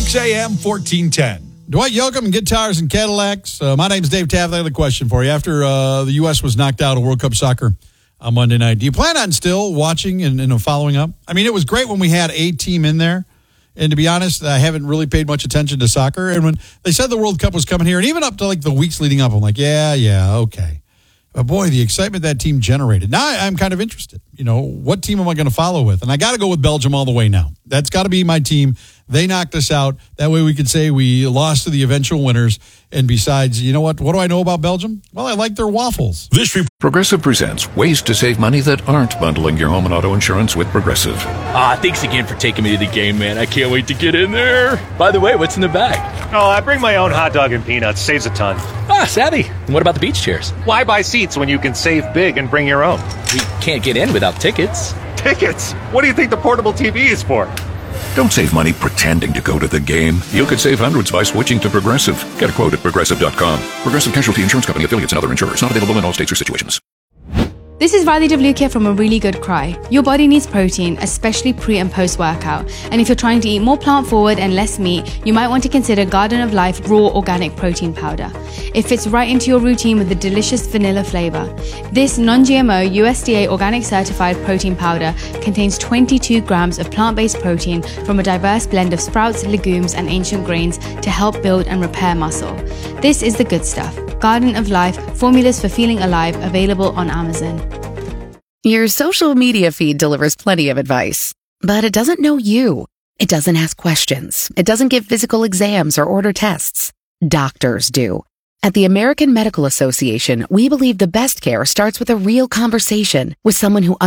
6 a.m., 1410. Dwight Yoakam and Good Tires and Cadillacs. My name's Dave Taft. I have a question for you. After the U.S. was knocked out of World Cup soccer on Monday night, do you plan on still watching and following up? I mean, it was great when we had a team in there. And to be honest, I haven't really paid much attention to soccer. And when they said the World Cup was coming here, and even up to like the weeks leading up, I'm like, yeah, okay. But boy, the excitement that team generated. Now I'm kind of interested. You know, what team am I going to follow with? And I got to go with Belgium all the way now. That's got to be my team. They knocked us out. That way we could say we lost to the eventual winners. And besides, you know what? What do I know about Belgium? Well, I like their waffles. Progressive presents ways to save money that aren't bundling your home and auto insurance with Progressive. Thanks again for taking me to the game, man. I can't wait to get in there. By the way, what's in the bag? Oh, I bring my own hot dog and peanuts. Saves a ton. Savvy. And what about the beach chairs? Why buy seats when you can save big and bring your own? We can't get in without tickets. Tickets? What do you think the portable TV is for? Don't save money pretending to go to the game. You could save hundreds by switching to Progressive. Get a quote at Progressive.com. Progressive Casualty Insurance Company, affiliates, and other insurers. Not available in all states or situations. This is Riley DeVlukia from A Really Good Cry. Your body needs protein, especially pre and post workout. And if you're trying to eat more plant forward and less meat, you might want to consider Garden of Life Raw Organic Protein Powder. It fits right into your routine with a delicious vanilla flavor. This non-GMO USDA organic certified protein powder contains 22 grams of plant-based protein from a diverse blend of sprouts, legumes, and ancient grains to help build and repair muscle. This is the good stuff. Garden of Life, formulas for feeling alive, available on Amazon. Your social media feed delivers plenty of advice, but it doesn't know you. It doesn't ask questions. It doesn't give physical exams or order tests. Doctors do. At the American Medical Association, we believe the best care starts with a real conversation with someone who